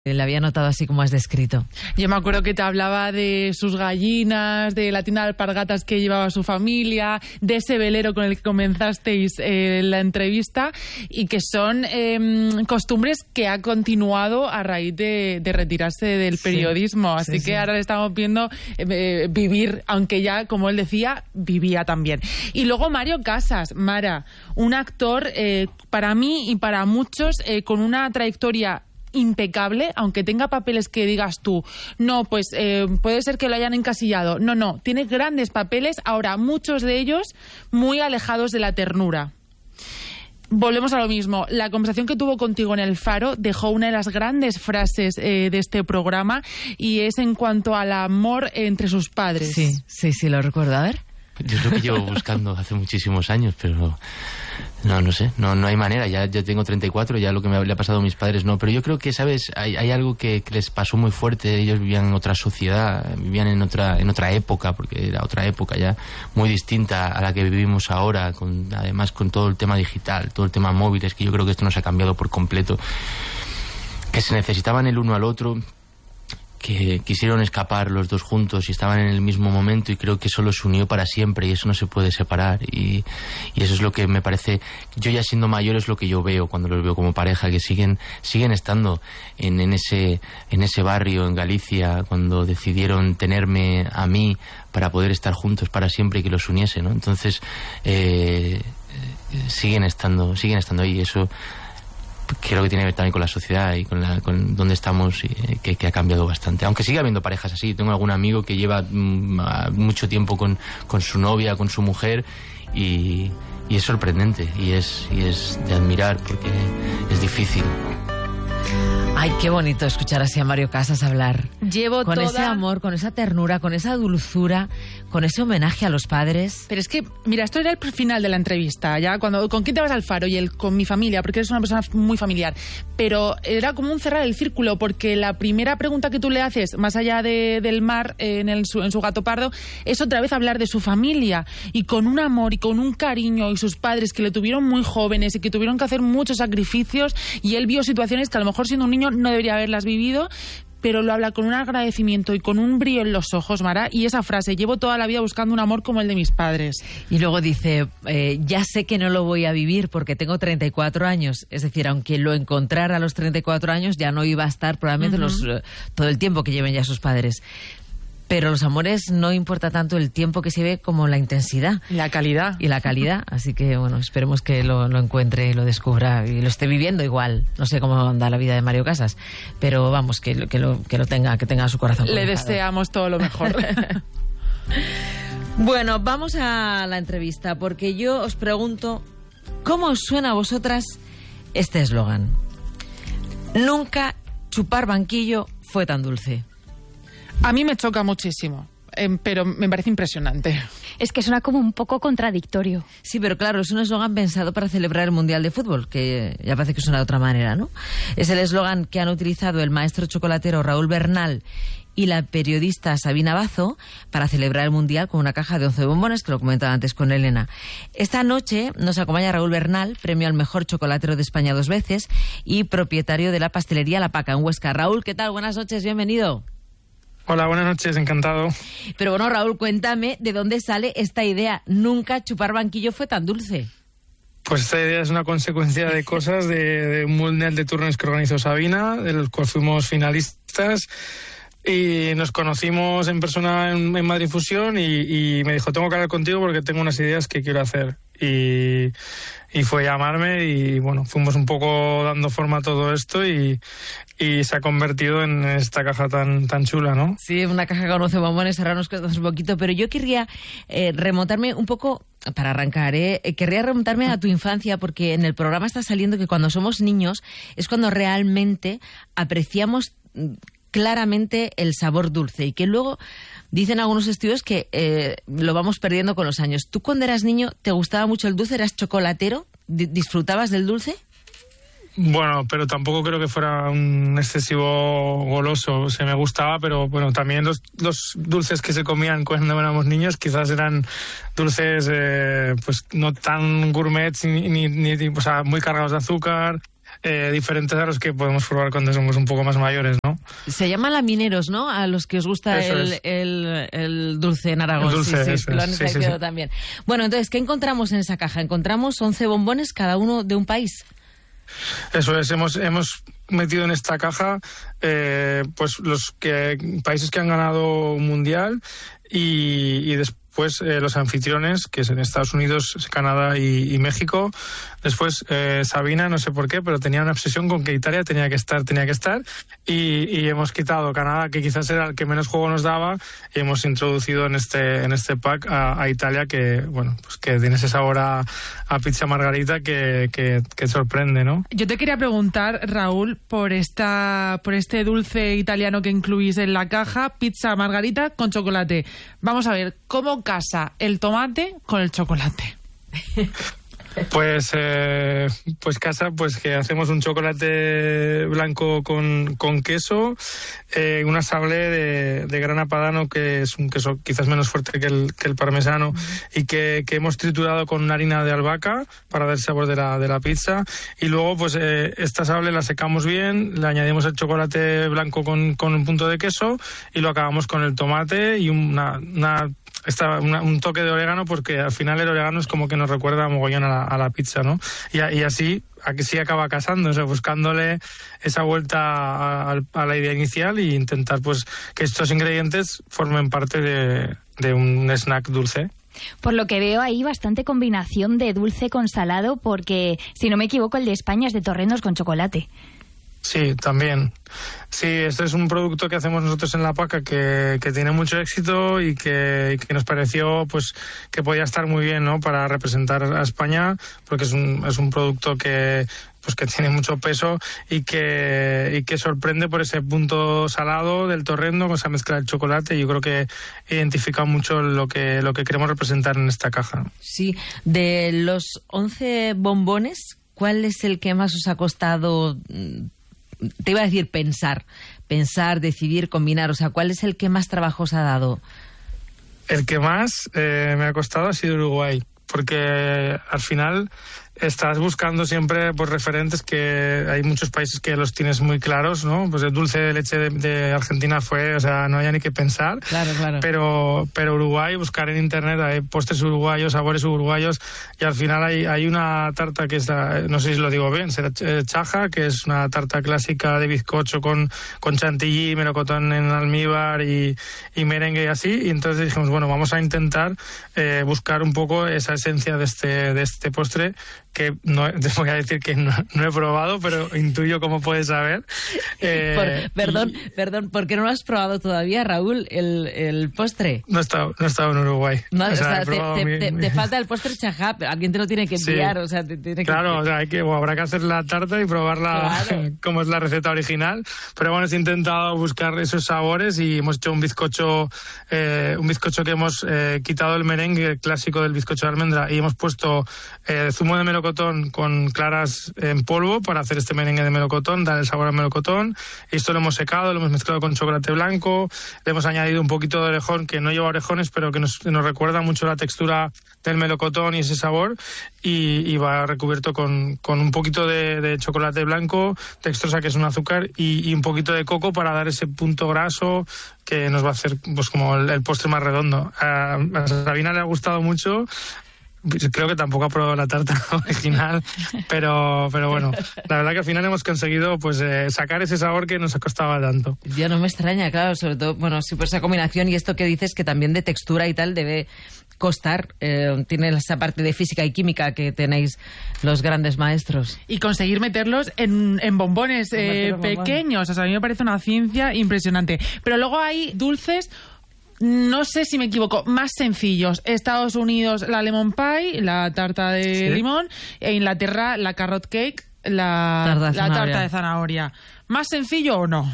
Le había notado así como has descrito. Yo me acuerdo que te hablaba de sus gallinas, de la tienda de alpargatas que llevaba su familia, de ese velero con el que comenzasteis la entrevista, y que son costumbres que ha continuado a raíz de retirarse del periodismo. Así que ahora le estamos viendo vivir, aunque ya, como él decía, vivía también. Y luego Mario Casas, Mara, un actor para mí y para muchos con una trayectoria impecable, aunque tenga papeles que digas tú, no, pues puede ser que lo hayan encasillado. No, tiene grandes papeles, ahora muchos de ellos muy alejados de la ternura. Volvemos a lo mismo. La conversación que tuvo contigo en El Faro dejó una de las grandes frases de este programa, y es en cuanto al amor entre sus padres. Sí, lo recuerdo. A ver. Yo es lo que llevo buscando hace muchísimos años, pero no sé, no hay manera. Ya tengo 34, ya lo que le ha pasado a mis padres no. Pero yo creo que, ¿sabes? Hay algo que les pasó muy fuerte. Ellos vivían en otra sociedad, vivían en otra época, porque era otra época ya muy distinta a la que vivimos ahora, además con todo el tema digital, todo el tema móviles, que yo creo que esto nos ha cambiado por completo. Que se necesitaban el uno al otro, que quisieron escapar los dos juntos y estaban en el mismo momento, y creo que eso los unió para siempre, y eso no se puede separar, y eso es lo que me parece, yo ya siendo mayor es lo que yo veo cuando los veo como pareja, que siguen estando en ese barrio en Galicia, cuando decidieron tenerme a mí para poder estar juntos para siempre y que los uniese, ¿no? Entonces siguen estando ahí, y eso creo que tiene que ver también con la sociedad y con donde estamos, que ha cambiado bastante. Aunque sigue habiendo parejas así. Tengo algún amigo que lleva mucho tiempo con su novia, con su mujer, y es sorprendente, y es de admirar, porque es difícil. Ay, qué bonito escuchar así a Mario Casas hablar. Con ese amor, con esa ternura, con esa dulzura, con ese homenaje a los padres. Pero es que, mira, esto era el final de la entrevista, ya cuando ¿con quién te vas al Faro? Y él, con mi familia, porque eres una persona muy familiar. Pero era como un cerrar el círculo, porque la primera pregunta que tú le haces, más allá del mar, en su gato pardo, es otra vez hablar de su familia, y con un amor y con un cariño, y sus padres que le tuvieron muy jóvenes y que tuvieron que hacer muchos sacrificios, y él vio situaciones que a lo mejor siendo un niño no debería haberlas vivido, pero lo habla con un agradecimiento y con un brillo en los ojos, Mara, y esa frase, llevo toda la vida buscando un amor como el de mis padres. Y luego dice, ya sé que no lo voy a vivir porque tengo 34 años, es decir, aunque lo encontrara a los 34 años, ya no iba a estar probablemente todo el tiempo que lleven ya sus padres. Pero los amores no importa tanto el tiempo que se ve como la intensidad. La calidad. Y la calidad. Así que, bueno, esperemos que lo encuentre y lo descubra y lo esté viviendo igual. No sé cómo anda la vida de Mario Casas, pero vamos, que tenga su corazón. Le deseamos todo lo mejor. Bueno, vamos a la entrevista, porque yo os pregunto, ¿cómo os suena a vosotras este eslogan? Nunca chupar banquillo fue tan dulce. A mí me choca muchísimo, pero me parece impresionante. Es que suena como un poco contradictorio. Sí, pero claro, es un eslogan pensado para celebrar el Mundial de Fútbol, que ya parece que suena de otra manera, ¿no? Es el eslogan que han utilizado el maestro chocolatero Raúl Bernal y la periodista Sabina Bazo para celebrar el Mundial con una caja de 11 bombones, que lo comentaba antes con Elena. Esta noche nos acompaña Raúl Bernal, premio al mejor chocolatero de España 2 veces y propietario de la pastelería La Paca en Huesca. Raúl, ¿qué tal? Buenas noches, bienvenido. Hola, buenas noches, encantado. Pero bueno, Raúl, cuéntame de dónde sale esta idea. Nunca chupar banquillo fue tan dulce. Pues esta idea es una consecuencia de cosas de un mundial de turnos que organizó Sabina, del cual fuimos finalistas, y nos conocimos en persona en Madrid Fusión, y me dijo, tengo que hablar contigo porque tengo unas ideas que quiero hacer. Y fue llamarme, y bueno, fuimos un poco dando forma a todo esto, y se ha convertido en esta caja tan chula, ¿no? Sí, una caja con 11 bombones, ahora nos cuentas un poquito, pero yo querría remontarme un poco, para arrancar, querría remontarme a tu infancia, porque en el programa está saliendo que cuando somos niños es cuando realmente apreciamos claramente el sabor dulce, y que luego dicen algunos estudios que lo vamos perdiendo con los años. ¿Tú cuando eras niño te gustaba mucho el dulce? ¿Eras chocolatero? ¿Disfrutabas del dulce? Bueno, pero tampoco creo que fuera un excesivo goloso. Se me gustaba, pero bueno, también los dulces que se comían cuando éramos niños quizás eran dulces pues no tan gourmets ni o sea, muy cargados de azúcar. diferentes a los que podemos probar cuando somos un poco más mayores, ¿no? Se llaman lamineros, ¿no? A los que os gusta el dulce en Aragón. El dulce, sí, lo han traído también. Bueno, entonces, ¿qué encontramos en esa caja? Encontramos 11 bombones, cada uno de un país. Eso es, hemos metido en esta caja pues los países que han ganado un mundial y después los anfitriones, que es en Estados Unidos, Canadá y México. Después Sabina, no sé por qué, pero tenía una obsesión con que Italia tenía que estar. Y hemos quitado Canadá, que quizás era el que menos juego nos daba, y hemos introducido en este pack a Italia, que bueno, pues que tiene ese sabor a pizza margarita que sorprende, ¿no? Yo te quería preguntar, Raúl, por este dulce italiano que incluís en la caja, pizza margarita con chocolate. Vamos a ver, ¿cómo casa el tomate con el chocolate? Pues casa, pues que hacemos un chocolate blanco con queso, una sablé de grana padano, que es un queso quizás menos fuerte que el parmesano, y que hemos triturado con una harina de albahaca para dar el sabor de la pizza. Y luego pues esta sablé la secamos bien, le añadimos el chocolate blanco con un punto de queso y lo acabamos con el tomate y un toque de orégano, porque al final el orégano es como que nos recuerda mogollón a la pizza, ¿no? Y así acaba casando, o sea, buscándole esa vuelta a la idea inicial e intentar pues que estos ingredientes formen parte de un snack dulce. Por lo que veo hay bastante combinación de dulce con salado, porque si no me equivoco el de España es de torrendos con chocolate. Sí, también. Sí, este es un producto que hacemos nosotros en La Paca que tiene mucho éxito y que nos pareció pues que podía estar muy bien, ¿no?, para representar a España, porque es un producto que tiene mucho peso y que sorprende por ese punto salado del torrendo con esa mezcla del chocolate. Yo creo que identifica mucho lo que queremos representar en esta caja. Sí, de los 11 bombones, ¿cuál es el que más os ha costado? Te iba a decir pensar, decidir, combinar. O sea, ¿cuál es el que más trabajo os ha dado? El que más me ha costado ha sido Uruguay, porque al final estás buscando siempre pues referentes, que hay muchos países que los tienes muy claros, ¿no? Pues el dulce de leche de Argentina fue, o sea, no había ni que pensar. Claro. Pero Uruguay, buscar en internet, hay postres uruguayos, sabores uruguayos, y al final hay una tarta que es, no sé si lo digo bien, será chaja, que es una tarta clásica de bizcocho con chantilly, melocotón en almíbar y merengue y así. Y entonces dijimos, bueno, vamos a intentar buscar un poco esa esencia de este postre, que no, te voy a decir que no he probado, pero intuyo cómo puedes saber. Perdón, ¿por qué no lo has probado todavía, Raúl, el postre? No he estado en Uruguay. No, te falta el postre chajá, alguien te lo tiene que enviar, sí. O sea, claro, o sea, habrá que hacer la tarta y probarla, claro, como es la receta original. Pero bueno, he intentado buscar esos sabores y hemos hecho un bizcocho que hemos quitado el merengue clásico del bizcocho de almendra y hemos puesto zumo de melocotón con claras en polvo para hacer este merengue de melocotón, dar el sabor al melocotón. Esto lo hemos secado, lo hemos mezclado con chocolate blanco, le hemos añadido un poquito de orejón, que no lleva orejones, pero que nos recuerda mucho la textura del melocotón y ese sabor, y va recubierto con un poquito de chocolate blanco, dextrosa, que es un azúcar, y un poquito de coco para dar ese punto graso que nos va a hacer pues como el postre más redondo. A Sabina le ha gustado mucho. Creo que tampoco ha probado la tarta original, pero bueno, la verdad que al final hemos conseguido pues sacar ese sabor que nos costaba tanto. Ya no me extraña, claro, sobre todo, bueno, sí, por esa combinación, y esto que dices que también de textura y tal debe costar, tiene esa parte de física y química que tenéis los grandes maestros. Y conseguir meterlos en bombones pequeños, o sea, a mí me parece una ciencia impresionante. Pero luego hay dulces, no sé si me equivoco, más sencillos. Estados Unidos, la lemon pie, la tarta de limón, e Inglaterra, la carrot cake, la tarta de zanahoria. ¿Más sencillo o no?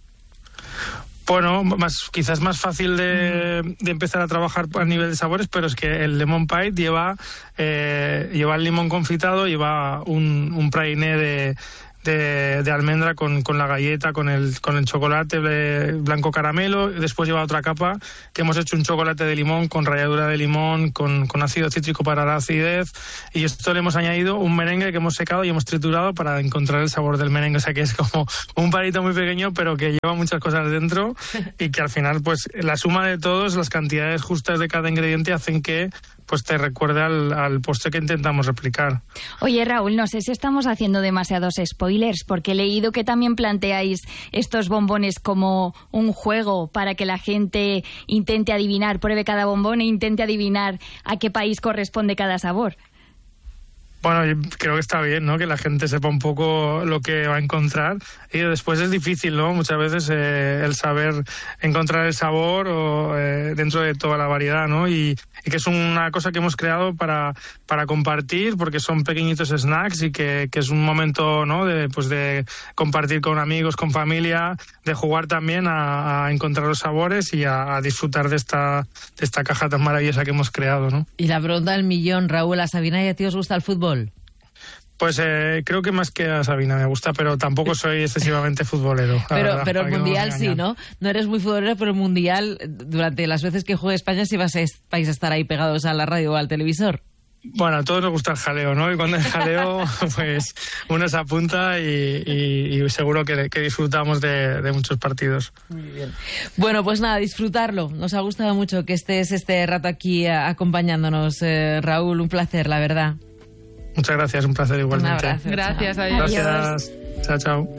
Bueno, quizás más fácil de empezar a trabajar a nivel de sabores, pero es que el lemon pie lleva el limón confitado, lleva un praliné de almendra con la galleta, con el chocolate blanco caramelo. Después lleva otra capa que hemos hecho un chocolate de limón con ralladura de limón, con ácido cítrico para la acidez, y esto le hemos añadido un merengue que hemos secado y hemos triturado para encontrar el sabor del merengue. O sea que es como un palito muy pequeño pero que lleva muchas cosas dentro y que al final pues la suma de todos, las cantidades justas de cada ingrediente hacen que pues te recuerde al postre que intentamos replicar. Oye, Raúl, no sé si estamos haciendo demasiados spoilers, porque he leído que también planteáis estos bombones como un juego para que la gente intente adivinar, pruebe cada bombón e intente adivinar a qué país corresponde cada sabor. Bueno, yo creo que está bien, ¿no? Que la gente sepa un poco lo que va a encontrar. Y después es difícil, ¿no? Muchas veces el saber encontrar el sabor dentro de toda la variedad, ¿no? Y que es una cosa que hemos creado para compartir, porque son pequeñitos snacks y que es un momento, ¿no? De compartir con amigos, con familia, de jugar también a encontrar los sabores y a disfrutar de esta caja tan maravillosa que hemos creado, ¿no? Y la pregunta del millón, Raúl, ¿a Sabina y a ti os gusta el fútbol? Pues creo que más que a Sabina me gusta, pero tampoco soy excesivamente futbolero. Pero el Mundial sí, ¿no? No eres muy futbolero, pero el Mundial, durante las veces que juegue España, sí vais a estar ahí pegados a la radio o al televisor. Bueno, a todos nos gusta el jaleo, ¿no? Y cuando hay jaleo, pues uno se apunta y seguro que disfrutamos de muchos partidos. Muy bien. Bueno, pues nada, disfrutarlo. Nos ha gustado mucho que estés este rato aquí acompañándonos, Raúl. Un placer, la verdad. Muchas gracias, un placer igualmente. Un abrazo. Gracias, chao. adiós. Gracias. Chao, chao.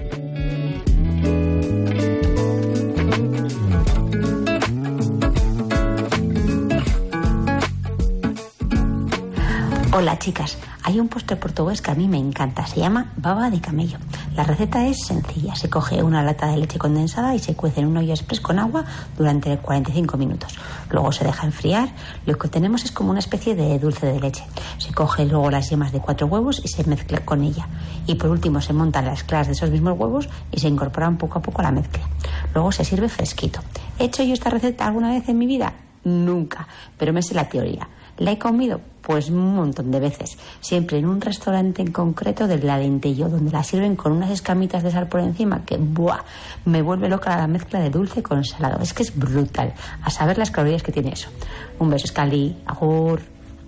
Hola chicas, hay un postre portugués que a mí me encanta, se llama baba de camello. La receta es sencilla, se coge una lata de leche condensada y se cuece en un olla express con agua durante 45 minutos. Luego se deja enfriar, lo que obtenemos es como una especie de dulce de leche. Se coge luego las yemas de 4 huevos y se mezcla con ella. Y por último se montan las claras de esos mismos huevos y se incorporan poco a poco a la mezcla. Luego se sirve fresquito. ¿He hecho yo esta receta alguna vez en mi vida? Nunca, pero me sé la teoría. ¿La he comido? Pues un montón de veces. Siempre en un restaurante en concreto del Alentejo, donde la sirven con unas escamitas de sal por encima que, ¡buah!, me vuelve loca la mezcla de dulce con salado. Es que es brutal. A saber las calorías que tiene eso. Un beso, Scali. Agur.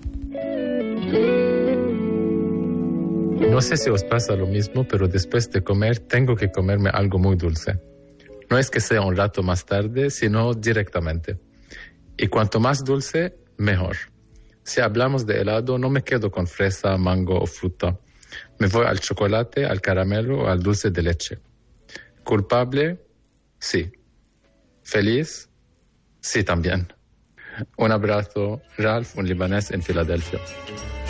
No sé si os pasa lo mismo, pero después de comer tengo que comerme algo muy dulce. No es que sea un rato más tarde, sino directamente. Y cuanto más dulce, mejor. Si hablamos de helado, no me quedo con fresa, mango o fruta. Me voy al chocolate, al caramelo o al dulce de leche. ¿Culpable? Sí. ¿Feliz? Sí, también. Un abrazo, Ralph, un libanés en Filadelfia.